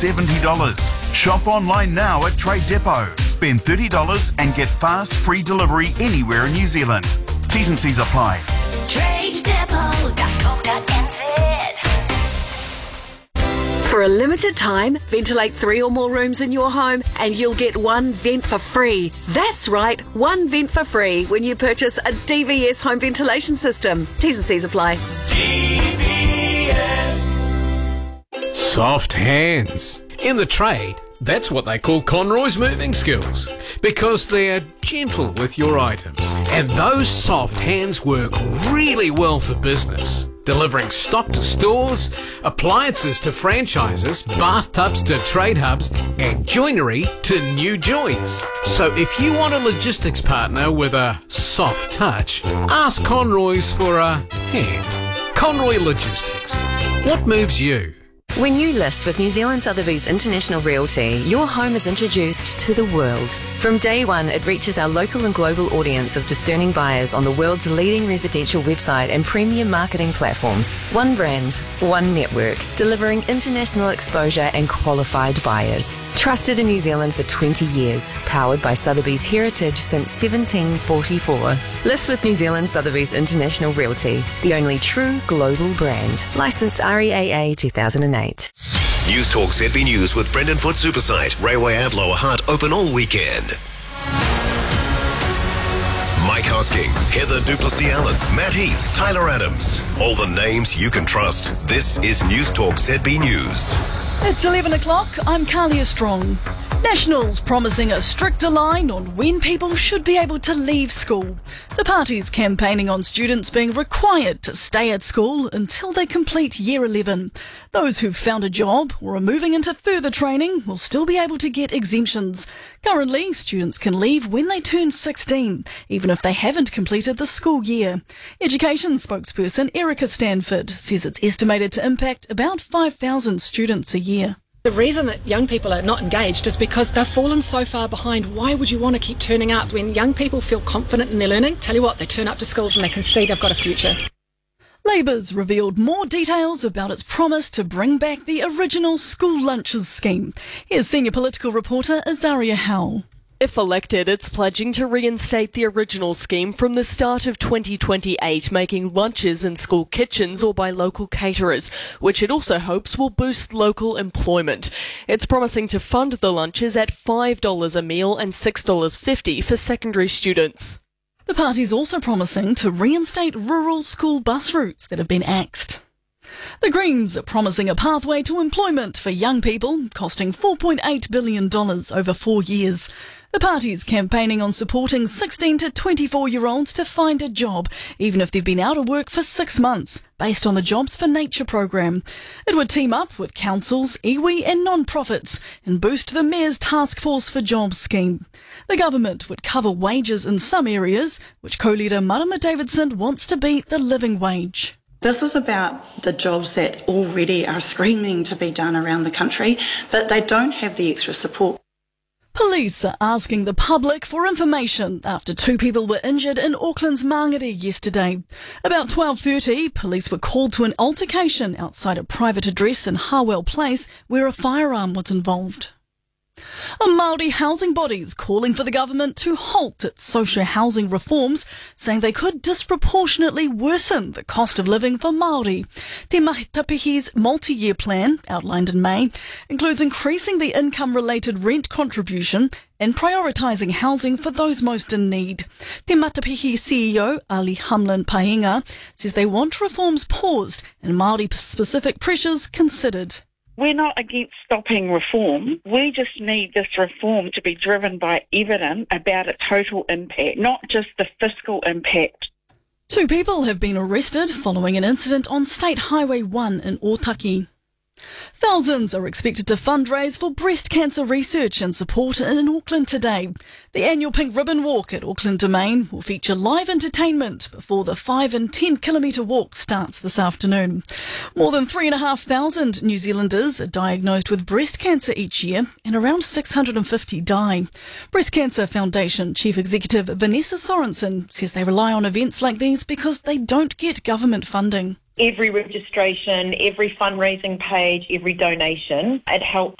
$70. Shop online now at Trade Depot. Spend $30 and get fast, free delivery anywhere in New Zealand. T's and C's apply. TradeDepot.co.nz. For a limited time, ventilate 3 or more rooms in your home and you'll get one vent for free. That's right, one vent for free when you purchase a DVS home ventilation system. T's and C's apply. DVS. Soft hands. In the trade, that's what they call Conroy's moving skills, because they're gentle with your items. And those soft hands work really well for business, delivering stock to stores, appliances to franchises, bathtubs to trade hubs, and joinery to new joints. So if you want a logistics partner with a soft touch, ask Conroy's for a hand. Conroy Logistics. What moves you? When you list with New Zealand Sotheby's International Realty, your home is introduced to the world. From day one, it reaches our local and global audience of discerning buyers on the world's leading residential website and premium marketing platforms. One brand, one network, delivering international exposure and qualified buyers. Trusted in New Zealand for 20 years, powered by Sotheby's heritage since 1744. List with New Zealand Sotheby's International Realty, the only true global brand. Licensed REAA 2008. News Talk ZB News with Brendan Foot Supersite. Railway Ave Lower Hutt open all weekend. Mike Hosking, Heather Duplessis-Allen, Matt Heath, Tyler Adams. All the names you can trust. This is News Talk ZB News. It's 11 o'clock. I'm Carlia Strong. Nationals promising a stricter line on when people should be able to leave school. The party's campaigning on students being required to stay at school until they complete Year 11. Those who've found a job or are moving into further training will still be able to get exemptions. Currently, students can leave when they turn 16, even if they haven't completed the school year. Education spokesperson Erica Stanford says it's estimated to impact about 5,000 students a year. The reason that young people are not engaged is because they've fallen so far behind. Why would you want to keep turning up when young people feel confident in their learning? Tell you what, they turn up to schools and they can see they've got a future. Labour's revealed more details about its promise to bring back the original school lunches scheme. Here's senior political reporter Azaria Howell. If elected, it's pledging to reinstate the original scheme from the start of 2028, making lunches in school kitchens or by local caterers, which it also hopes will boost local employment. It's promising to fund the lunches at $5 a meal and $6.50 for secondary students. The party's also promising to reinstate rural school bus routes that have been axed. The Greens are promising a pathway to employment for young people, costing $4.8 billion over 4 years. The party's campaigning on supporting 16 to 24-year-olds to find a job, even if they've been out of work for 6 months, based on the Jobs for Nature program. It would team up with councils, iwi and non-profits and boost the Mayor's Task Force for Jobs scheme. The government would cover wages in some areas, which co-leader Marama Davidson wants to be the living wage. This is about the jobs that already are screaming to be done around the country, but they don't have the extra support. Police are asking the public for information after 2 people were injured in Auckland's Mangere yesterday. About 12:30, police were called to an altercation outside a private address in Harwell Place where a firearm was involved. A Māori housing body's calling for the government to halt its social housing reforms, saying they could disproportionately worsen the cost of living for Māori. Te Mahitapihi's multi-year plan, outlined in May, includes increasing the income-related rent contribution and prioritising housing for those most in need. Te Matapihi CEO, Ali Hamlin Paenga, says they want reforms paused and Māori-specific pressures considered. We're not against stopping reform. We just need this reform to be driven by evidence about its total impact, not just the fiscal impact. 2 people have been arrested following an incident on State Highway 1 in Otaki. Thousands are expected to fundraise for breast cancer research and support in Auckland today. The annual Pink Ribbon Walk at Auckland Domain will feature live entertainment before the 5 and 10 kilometre walk starts this afternoon. More than 3,500 New Zealanders are diagnosed with breast cancer each year and around 650 die. Breast Cancer Foundation Chief Executive Vanessa Sorensen says they rely on events like these because they don't get government funding. Every registration, every fundraising page, every donation, it helps